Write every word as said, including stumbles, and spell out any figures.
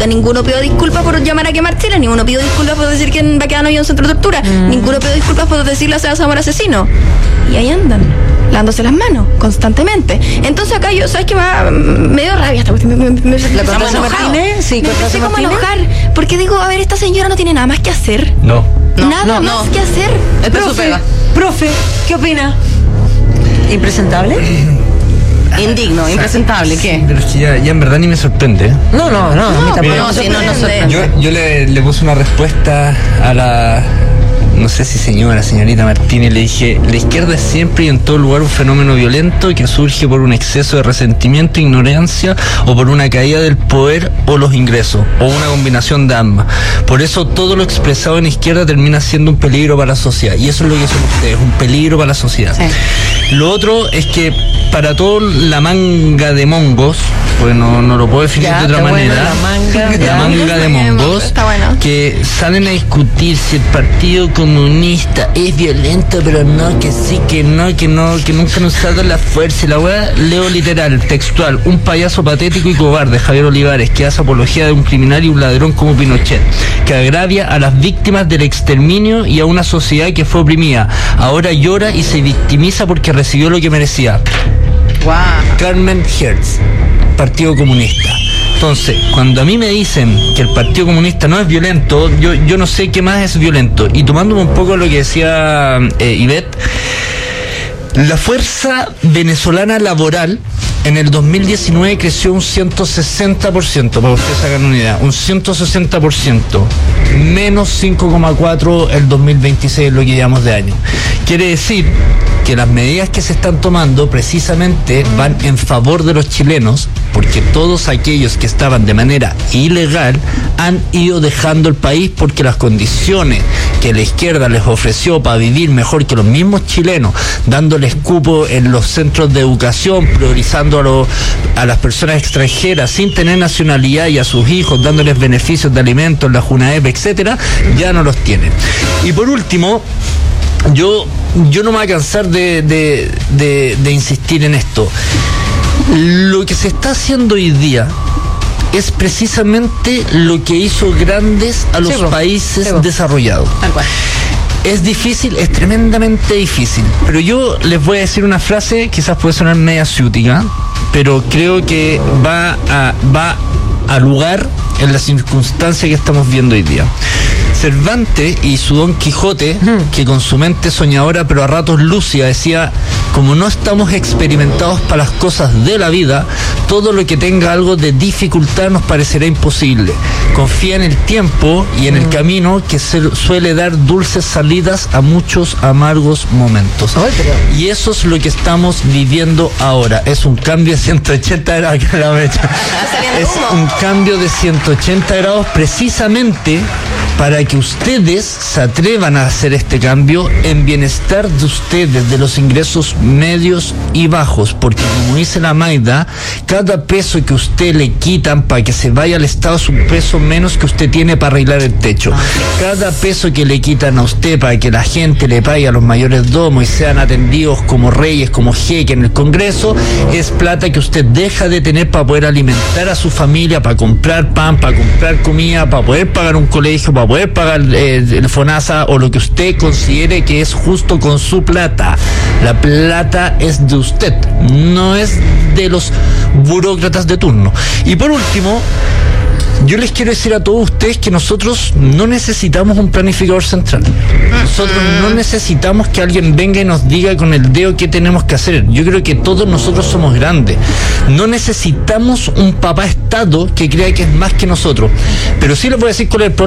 política. Ninguno pidió disculpas por llamar a quemar Chile, ninguno pidió disculpas por decir que en Baquedano había un centro de tortura, mm. ninguno pidió disculpas por decirle a Seba Zamora asesino. Y ahí andan, lavándose las manos constantemente. Entonces acá yo, ¿sabes qué? Me, me dio rabia esta cuestión. Me, me, me, ¿La Cortázar Martínez? Sí, me empecé como a enojar, porque digo, a ver, esta señora no tiene nada más que hacer. No. no nada no, más no. que hacer. Este profe, profe, ¿qué opina? ¿Impresentable? Indigno, impresentable, ¿qué? Sí, pero es que ya, ya en verdad ni me sorprende. ¿eh? No, no, no, a mí tampoco. No, sí, no, no sorprende. Yo, yo le, le puse una respuesta a la, no sé si señora, señorita Martínez, le dije, la izquierda es siempre y en todo lugar un fenómeno violento que surge por un exceso de resentimiento, ignorancia o por una caída del poder o los ingresos, o una combinación de ambas. Por eso todo lo expresado en izquierda termina siendo un peligro para la sociedad, y eso es lo que son ustedes, un peligro para la sociedad. Sí. Lo otro es que para toda la manga de mongos, pues no, no lo puedo definir ya, de otra manera, bueno, la manga, la manga de mongos, bueno. que salen a discutir si el Partido Comunista es violento, pero no, que sí, que no, que no, que nunca nos ha dado la fuerza. Y la weá, leo literal, textual: un payaso patético y cobarde, Javier Olivares, que hace apología de un criminal y un ladrón como Pinochet, que agravia a las víctimas del exterminio y a una sociedad que fue oprimida. Ahora llora y se victimiza porque recibió lo que merecía. Wow. Carmen Hertz, Partido Comunista. Entonces, cuando a mí me dicen que el Partido Comunista no es violento, yo, yo no sé qué más es violento. Y tomándome un poco lo que decía eh, Ivette, la fuerza venezolana laboral en el dos mil diecinueve creció un ciento sesenta por ciento, para que ustedes se hagan una idea, un ciento sesenta por ciento, menos cinco coma cuatro el dos mil veintiséis, lo que llevamos de año. Quiere decir que las medidas que se están tomando precisamente van en favor de los chilenos, porque todos aquellos que estaban de manera ilegal han ido dejando el país porque las condiciones que la izquierda les ofreció para vivir mejor que los mismos chilenos, dándoles cupo en los centros de educación, priorizando a, lo, a las personas extranjeras sin tener nacionalidad y a sus hijos, dándoles beneficios de alimentos, la Junaep, etcétera, ya no los tienen. Y por último, Yo, yo no me voy a cansar de, de, de, de insistir en esto. Lo que se está haciendo hoy día es precisamente lo que hizo grandes a los sí, países sí, desarrollados. Tal cual. Es difícil, es tremendamente difícil. Pero yo les voy a decir una frase, quizás puede sonar media ciútica, pero creo que va a, va a lugar en la circunstancia que estamos viendo hoy día. Cervantes y su Don Quijote, que con su mente soñadora pero a ratos lúcida decía: como no estamos experimentados para las cosas de la vida, todo lo que tenga algo de dificultad nos parecerá imposible. Confía en el tiempo y en el camino, que se suele dar dulces salidas a muchos amargos momentos. Y eso es lo que estamos viviendo ahora. Es un cambio de ciento ochenta grados. Es un cambio de ciento ochenta grados precisamente para que ustedes se atrevan a hacer este cambio en bienestar de ustedes, de los ingresos medios y bajos, porque como dice la Maida, cada peso que usted le quitan para que se vaya al Estado es un peso menos que usted tiene para arreglar el techo. Cada peso que le quitan a usted para que la gente le pague a los mayores domos y sean atendidos como reyes, como jeque en el Congreso, es plata que usted deja de tener para poder alimentar a su familia, para comprar pan, para comprar comida, para poder pagar un colegio, para poder pagar eh, el FONASA o lo que usted considere que es justo con su plata. La plata es de usted, no es de los burócratas de turno. Y por último, yo les quiero decir a todos ustedes que nosotros no necesitamos un planificador central. Nosotros no necesitamos que alguien venga y nos diga con el dedo qué tenemos que hacer. Yo creo que todos nosotros somos grandes. No necesitamos un papá Estado que crea que es más que nosotros. Pero sí les voy a decir cuál es el problema.